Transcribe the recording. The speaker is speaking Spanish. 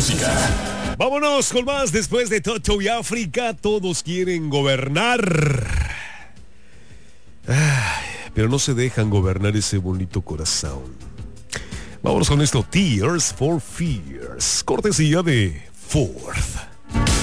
música. Vámonos con más después de Toto y África. Todos quieren gobernar. Ay, pero no se dejan gobernar ese bonito corazón. Vámonos con esto. Tears for Fears. Cortesía de Ford.